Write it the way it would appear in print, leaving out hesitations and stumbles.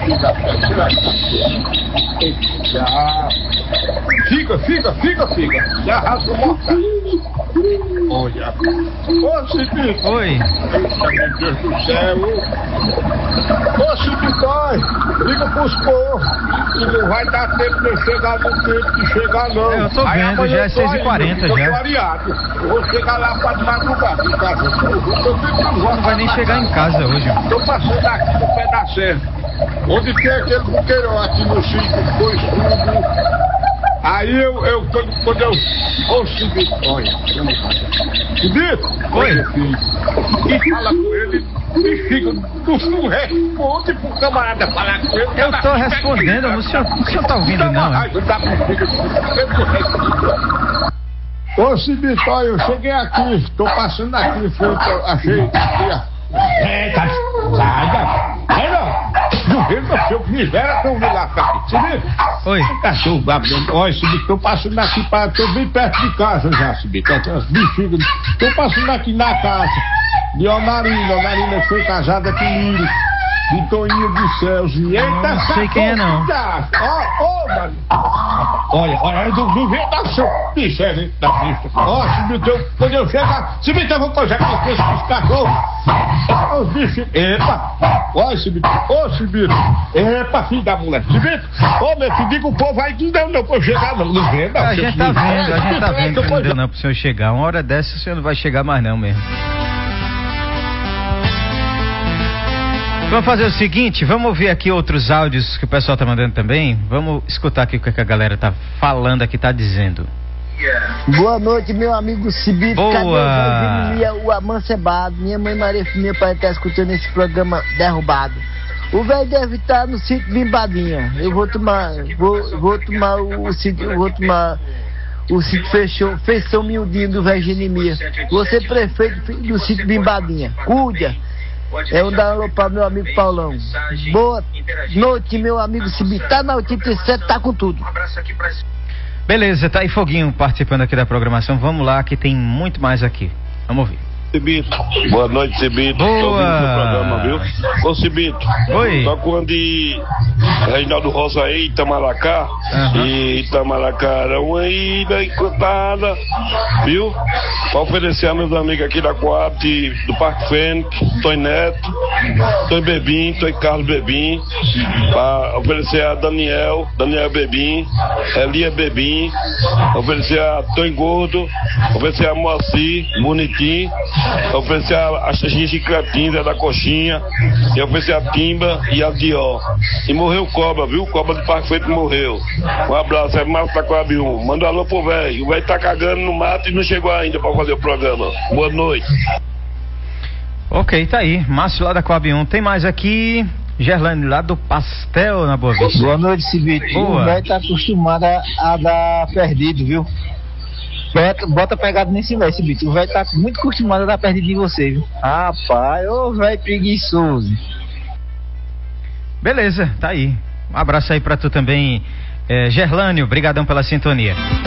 Fica. Já rasga o mortal. Olha. Ô, Cibito. Oi. Eita, meu Deus do céu. Ô, Cibito, liga pros povos. Que não vai dar tempo de eu chegar no tempo de chegar, não. Eu tô vendo, já é 6h40 já. Eu vou chegar lá pra de madrugada em casa. Não vai nem chegar em casa hoje. Tô passando aqui no pé da serra, onde tem aquele buqueirão aqui no sítio, ficou escuro. Aí quando eu ouço olha, Cibito, oi, e fala com ele, e fica, não responde pro camarada falar com ele. Eu tô respondendo, o senhor tá ouvindo não, né? Ô, Cibito, olha, eu cheguei aqui, tô passando aqui em frente, achei aqui, tá, sai, não vê, meu filho, me espera que eu vou lá, cara. Cibito? Oi. Cachorro, olha, Cibito, tô passando aqui, tô bem perto de casa já, Cibito, bexiga, tô passando aqui na casa de Onarina foi casada comigo, de Toninho dos Céus, e eita, não sei quem é, não. Olha, não vem dar seu bicho, da bicha. Ó, Cibito, quando eu chegar, Cibito, eu vou coisar com os cachorros. Os bichos, epa, olha, Cibito, epa, filho da mulher, Cibito, meu filho, diga o povo aí que não pra eu chegar, não vem, não. A gente tá vendo que não deu não pro senhor chegar. Uma hora dessa o senhor não vai chegar mais não mesmo. Vamos fazer o seguinte, vamos ouvir aqui outros áudios que o pessoal tá mandando também. Vamos escutar aqui o que a galera tá falando aqui, tá dizendo. Boa noite, meu amigo Cibito. Boa. Cadê o amancebado? Minha mãe Maria Firmina para estar escutando esse programa derrubado. O velho deve estar no sítio Bimbadinha. Eu vou tomar o sítio feição miudinho do velho Genemia. Você prefeito do sítio Bimbadinha. Cuida. É um dar alô para meu amigo Paulão. Boa noite, meu amigo Cibito. Tá na 87, tá com tudo. Beleza, tá aí Foguinho participando aqui da programação. Vamos lá, que tem muito mais aqui. Vamos ouvir. Cibito, boa noite, Cibito. Boa. Tô ouvindo o seu programa, viu? Ô, Cibito, oi. tô com de Reinaldo Rosa aí, Itamaracá. E Itamaracá aí da encantada, viu? Pra oferecer a meus amigos aqui da Coate, do Parque Fênix, Tony Neto, Tony Bebim, Tony Carlos Bebim, pra oferecer a Daniel Bebim, Elia Bebim, oferecer a Tony Gordo, oferecer a Moacir, Bonitinho, oferecer a Xixi Cretinza da Coxinha, e oferecer a Timba e a Dió. E morreu o Cobra, viu? O Cobra do Parque Feito morreu. Um abraço, é Márcio da Coab 1. Manda um alô pro velho. O velho tá cagando no mato e não chegou ainda pra fazer o programa. Boa noite. Ok, tá aí. Márcio lá da Coab 1. Tem mais aqui. Gerlane lá do Pastel na Boa Vista. Boa noite, Cibito. Boa. O velho tá acostumado a dar perdido, viu? Bota pegado nesse velho, Cibito. O velho tá muito acostumado a dar perdido em você, viu? Rapaz, ô velho preguiçoso. Beleza, tá aí. Um abraço aí pra tu também, Gerlânio. Brigadão pela sintonia.